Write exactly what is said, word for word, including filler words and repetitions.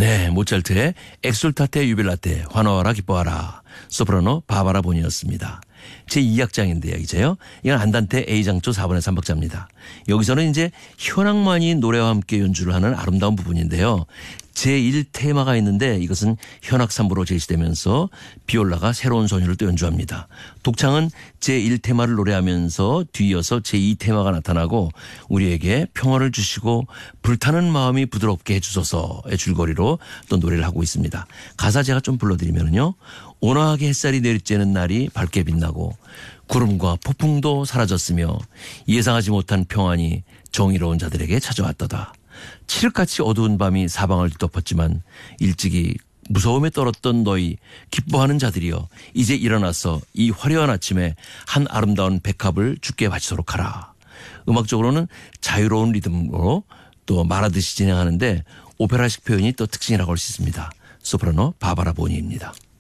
네, 모차르트의 엑술타테 유빌라테 환호하라 기뻐하라 소프라노 바바라 본이었습니다. 제이 악장인데요, 이제요. 이건 안단테 A장조 사 번의 삼 박자입니다. 여기서는 이제 현악만이 노래와 함께 연주를 하는 아름다운 부분인데요. 제일 테마가 있는데 이것은 현악 삼 부로 제시되면서 비올라가 새로운 소녀를 또 연주합니다. 독창은 제일 테마를 노래하면서 뒤이어서 제이 테마가 나타나고 우리에게 평화를 주시고 불타는 마음이 부드럽게 해주소서의 줄거리로 또 노래를 하고 있습니다. 가사 제가 좀 불러드리면요. 온화하게 햇살이 내리쬐는 날이 밝게 빛나고 구름과 폭풍도 사라졌으며 예상하지 못한 평안이 정의로운 자들에게 찾아왔도다. 칠흑같이 어두운 밤이 사방을 뒤덮었지만 일찍이 무서움에 떨었던 너희 기뻐하는 자들이여 이제 일어나서 이 화려한 아침에 한 아름다운 백합을 주께 바치도록 하라. 음악적으로는 자유로운 리듬으로 또 말하듯이 진행하는데 오페라식 표현이 또 특징이라고 할 수 있습니다. 소프라노 바바라 보니입니다.